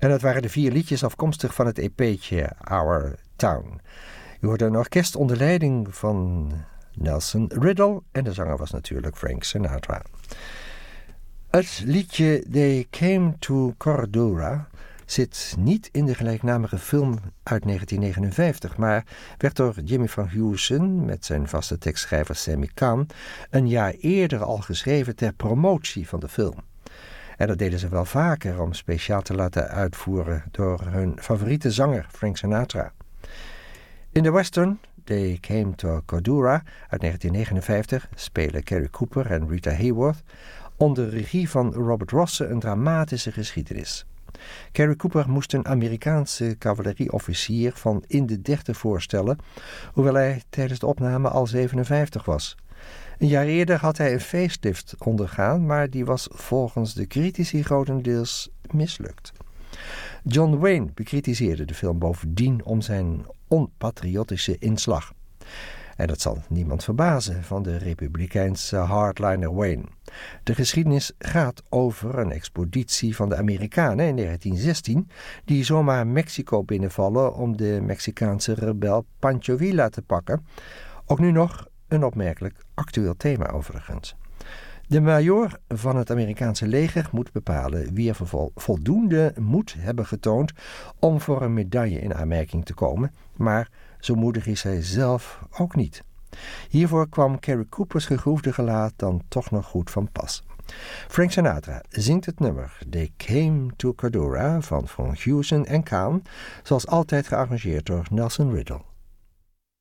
En dat waren de 4 liedjes afkomstig van het EP'tje Our Town. U hoorde een orkest onder leiding van Nelson Riddle en de zanger was natuurlijk Frank Sinatra. Het liedje They Came to Cordura zit niet in de gelijknamige film uit 1959, maar werd door Jimmy Van Heusen met zijn vaste tekstschrijver Sammy Cahn een jaar eerder al geschreven ter promotie van de film. En dat deden ze wel vaker om speciaal te laten uitvoeren door hun favoriete zanger Frank Sinatra. In de western They Came to Cordura uit 1959 spelen Cary Cooper en Rita Hayworth onder regie van Robert Rosse een dramatische geschiedenis. Cary Cooper moest een Amerikaanse cavalerieofficier van in de 30 voorstellen, hoewel hij tijdens de opname al 57 was. Een jaar eerder had hij een facelift ondergaan, maar die was volgens de critici grotendeels mislukt. John Wayne bekritiseerde de film bovendien om zijn onpatriotische inslag. En dat zal niemand verbazen van de republikeinse hardliner Wayne. De geschiedenis gaat over een expeditie van de Amerikanen in 1916... die zomaar Mexico binnenvallen om de Mexicaanse rebel Pancho Villa te pakken. Ook nu nog een opmerkelijk actueel thema overigens. De majoor van het Amerikaanse leger moet bepalen wie er voldoende moed hebben getoond om voor een medaille in aanmerking te komen, maar zo moedig is hij zelf ook niet. Hiervoor kwam Cary Coopers gegroefde gelaat dan toch nog goed van pas. Frank Sinatra zingt het nummer They Came to Cordura van Van Heusen en Cahn, zoals altijd gearrangeerd door Nelson Riddle.